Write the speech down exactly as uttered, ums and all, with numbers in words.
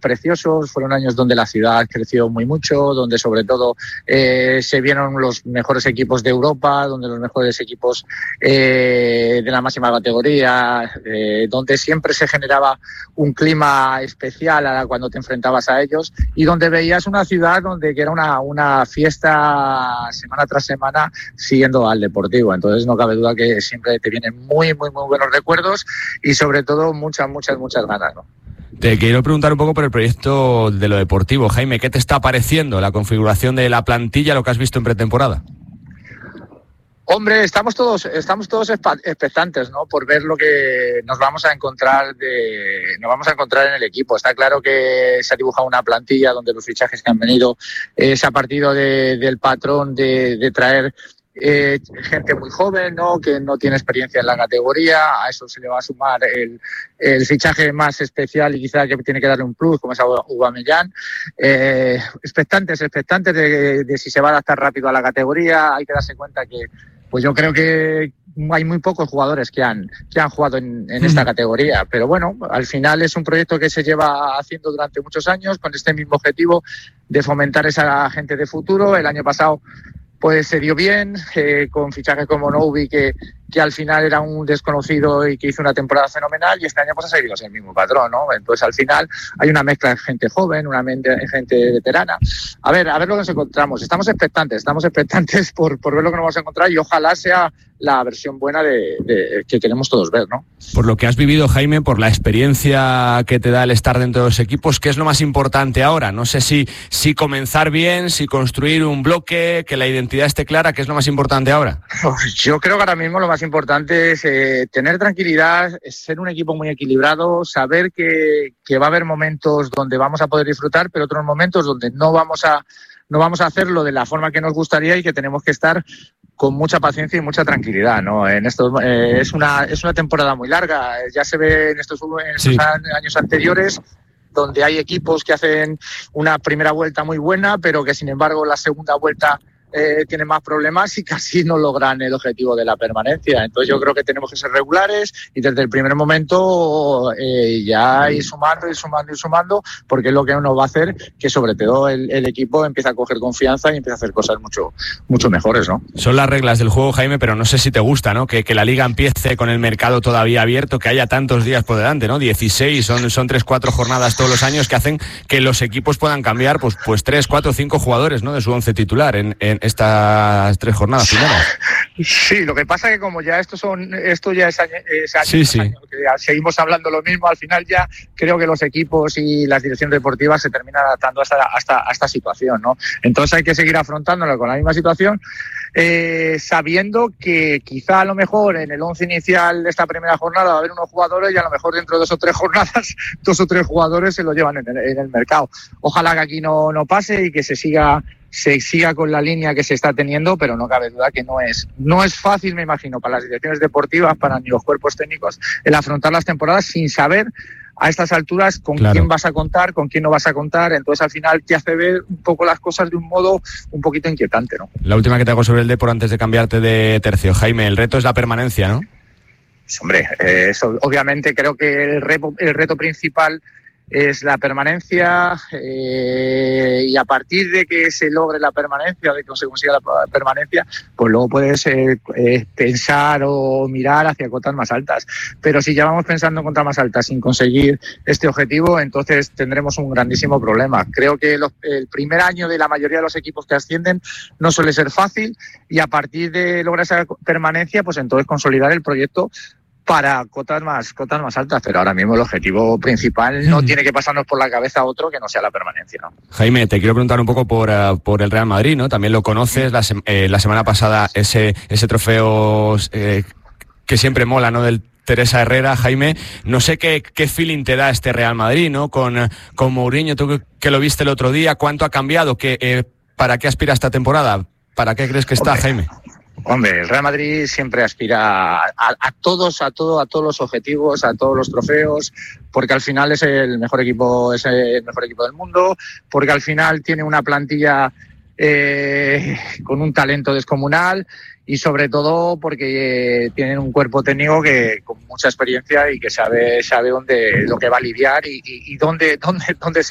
preciosos, fueron años donde la ciudad creció muy mucho, donde sobre todo eh, se vieron los mejores equipos de Europa, donde los mejores equipos eh, de la máxima categoría, eh, donde siempre se generaba un clima especial a cuando te enfrentabas a ellos y donde veías una ciudad donde que era una, una fiesta semana tras semana siguiendo al Deportivo. Entonces no cabe duda que siempre te vienen muy, muy, muy buenos recuerdos y sobre todo muchas, muchas, muchas ganas, ¿no? Te quiero preguntar un poco por el proyecto de lo deportivo. Jaime, ¿qué te está pareciendo la configuración de la plantilla, lo que has visto en pretemporada? Hombre, estamos todos, estamos todos expectantes, ¿no? Por ver lo que nos vamos a encontrar de, nos vamos a encontrar en el equipo. Está claro que se ha dibujado una plantilla donde los fichajes que han venido eh, se ha partido de, del patrón de, de traer eh, gente muy joven, ¿no? Que no tiene experiencia en la categoría. A eso se le va a sumar el, el fichaje más especial y quizá que tiene que darle un plus, como es Aubameyang. Eh, expectantes, expectantes de, de si se va a adaptar rápido a la categoría. Hay que darse cuenta que pues yo creo que hay muy pocos jugadores que han, que han jugado en, en esta categoría, pero bueno, al final es un proyecto que se lleva haciendo durante muchos años con este mismo objetivo de fomentar esa gente de futuro. El año pasado pues se dio bien, eh, con fichajes como Novi, que, que al final era un desconocido y que hizo una temporada fenomenal, y este año pues ha seguido el mismo patrón, ¿no? Entonces al final hay una mezcla de gente joven, una gente veterana. A ver, a ver lo que nos encontramos. Estamos expectantes, estamos expectantes por, por ver lo que nos vamos a encontrar y ojalá sea la versión buena de, de que queremos todos ver, ¿no? Por lo que has vivido, Jaime, por la experiencia que te da el estar dentro de los equipos, ¿qué es lo más importante ahora? No sé si, si comenzar bien, si construir un bloque, que la identidad esté clara, ¿qué es lo más importante ahora? Yo creo que ahora mismo lo más importante es eh, tener tranquilidad, ser un equipo muy equilibrado, saber que, que va a haber momentos donde vamos a poder disfrutar, pero otros momentos donde no vamos a, no vamos a hacerlo de la forma que nos gustaría y que tenemos que estar con mucha paciencia y mucha tranquilidad, ¿no? En estos, eh, es una es una temporada muy larga, ya se ve en estos, en estos sí. años anteriores, donde hay equipos que hacen una primera vuelta muy buena, pero que sin embargo la segunda vuelta eh, tienen más problemas y casi no logran el objetivo de la permanencia. Entonces yo creo que tenemos que ser regulares y desde el primer momento eh, ya ir sumando, ir sumando, ir sumando, porque es lo que nos va a hacer que sobre todo el, el equipo empiece a coger confianza y empiece a hacer cosas mucho, mucho mejores, ¿no? Son las reglas del juego, Jaime, pero no sé si te gusta, ¿no? Que, que la liga empiece con el mercado todavía abierto, que haya tantos días por delante, ¿no? dieciséis, son, son tres, cuatro jornadas todos los años que hacen que los equipos puedan cambiar pues, pues tres, cuatro, cinco jugadores, ¿no? De su once titular en, en estas tres jornadas primeras. Sí, lo que pasa es que como ya esto son esto ya es año, es año, sí, sí. año, que ya seguimos hablando lo mismo, al final ya creo que los equipos y las direcciones deportivas se terminan adaptando hasta, hasta, a esta situación, ¿no? Entonces hay que seguir afrontándolo con la misma situación, eh, sabiendo que quizá a lo mejor en el once inicial de esta primera jornada va a haber unos jugadores y a lo mejor dentro de dos o tres jornadas dos o tres jugadores se lo llevan en el, en el mercado. Ojalá que aquí no, no pase y que se siga se siga con la línea que se está teniendo, pero no cabe duda que no es no es fácil, me imagino, para las direcciones deportivas, para ni los cuerpos técnicos, el afrontar las temporadas sin saber a estas alturas con claro. quién vas a contar, con quién no vas a contar. Entonces al final te hace ver un poco las cosas de un modo un poquito inquietante, ¿no? La última que te hago sobre el Depor antes de cambiarte de tercio, Jaime, el reto es la permanencia, ¿no? Pues, hombre, eh, eso, obviamente creo que el reto, el reto principal es la permanencia, eh, y a partir de que se logre la permanencia, de que se consiga la permanencia, pues luego puedes eh, eh, pensar o mirar hacia cotas más altas. Pero si ya vamos pensando en cotas más altas sin conseguir este objetivo, entonces tendremos un grandísimo problema. Creo que los, el primer año de la mayoría de los equipos que ascienden no suele ser fácil, y a partir de lograr esa permanencia, pues entonces consolidar el proyecto para cotas más cotas más altas, pero ahora mismo el objetivo principal no mm. tiene que pasarnos por la cabeza otro que no sea la permanencia, ¿no? Jaime, te quiero preguntar un poco por, uh, por el Real Madrid, ¿no? También lo conoces, la, se- eh, la semana pasada ese, ese trofeo eh, que siempre mola, ¿no? Del Teresa Herrera, Jaime, no sé qué, qué feeling te da este Real Madrid, ¿no? Con, con Mourinho, tú que, que lo viste el otro día, ¿cuánto ha cambiado? ¿Qué, eh, ¿Para qué aspira esta temporada? ¿Para qué crees que está, Hombre. Jaime? Hombre, el Real Madrid siempre aspira a, a, a todos, a todo, a todos los objetivos, a todos los trofeos, porque al final es el mejor equipo, es el mejor equipo del mundo, porque al final tiene una plantilla eh, con un talento descomunal, y sobre todo porque eh, tienen un cuerpo técnico que con mucha experiencia y que sabe sabe dónde lo que va a lidiar y, y, y dónde dónde dónde se